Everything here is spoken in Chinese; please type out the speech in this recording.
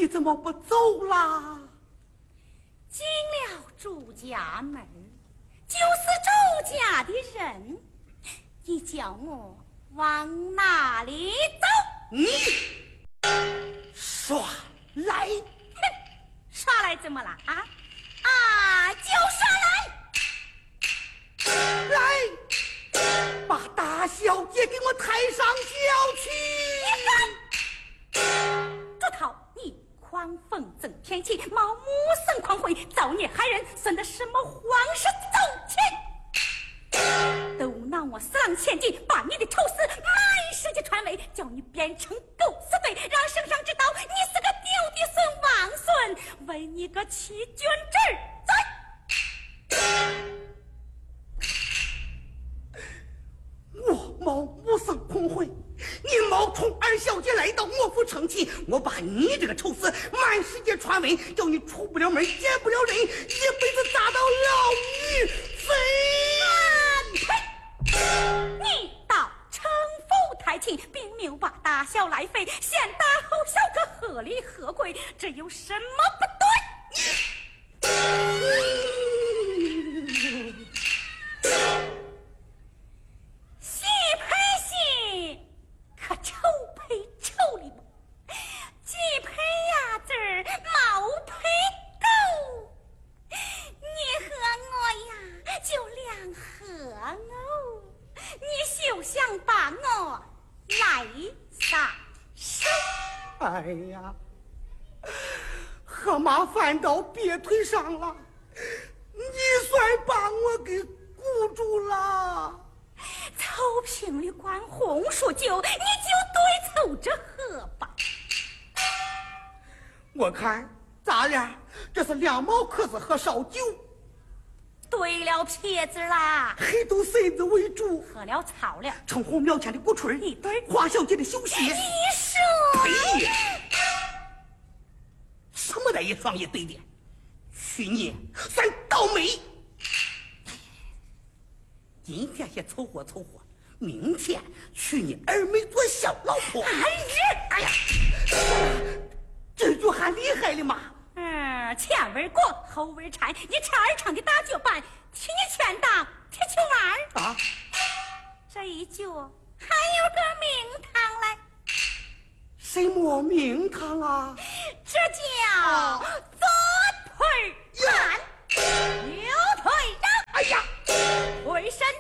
怎么不走啦？ 进了朱家门，就是朱家的人，你叫我往哪里走？ 你耍赖！ 哼，耍赖怎么了啊？就耍赖！ 来，把大小姐给我抬上轿去！ 朱涛，你狂风赠天气，冒目生狂会，造孽害人，算得什么皇室宗亲？都拿我死狼千计，把你的丑事满世界传为，叫你变成狗死鬼，让圣上知道你是个丢的孙王孙，为你个欺君之罪！ 我冒无生空会，你冒充二小姐来到我府成亲，我把你这个丑事满世界传闻，叫你出不了门见不了人，一辈子砸到牢狱非你到城府太轻，并没有把大小来废，先大后小个合理合规，这有什么不对？喜配喜，可丑配丑里不？鸡配鸭子儿，猫配狗。你和我呀，就两合哦。你休想把我来撒手！ 哎呀，河马翻到别腿上了，你算把我给箍住了。 凑平旅馆红薯酒，你就对凑着喝吧。 我看咱俩这是两毛壳子和烧酒， 对了撇子啦， 黑豆荪子为主， 喝了草了， 城隍庙前的鼓槌一对花小姐的休息。 一说呸！什么的一双一对的，去年算倒霉。今天先凑合凑合，明天娶你二妹做小老婆。哎呀，这句还厉害了嘛？ 前文过后文缠，你吃二场的大酒板，替你全当铁球丸啊！ 这一酒还有个名堂来， 什么名堂啊？ 这叫左腿盘，右腿让。 哎呀， 回身